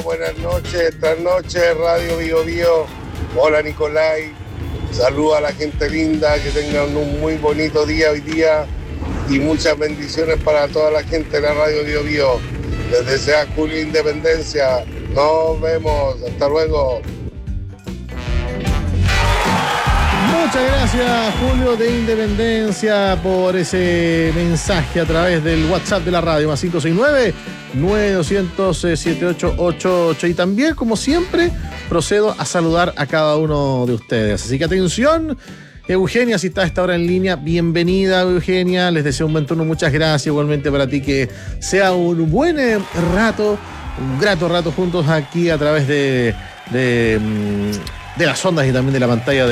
buenas noches, Radio Bio Bio. Hola Nicolai, saludos a la gente linda, que tengan un muy bonito día hoy día y muchas bendiciones para toda la gente de la Radio Bio Bio. Les desea Julio Independencia, nos vemos, hasta luego. Muchas gracias, Julio de Independencia, por ese mensaje a través del WhatsApp de la radio, más 569-9200-7888. Y también, como siempre, procedo a saludar a cada uno de ustedes. Así que atención, Eugenia, si está a esta hora en línea, bienvenida, Eugenia. Les deseo un buen turno, muchas gracias. Igualmente para ti, que sea un buen rato, un grato rato juntos aquí a través de las ondas y también de la pantalla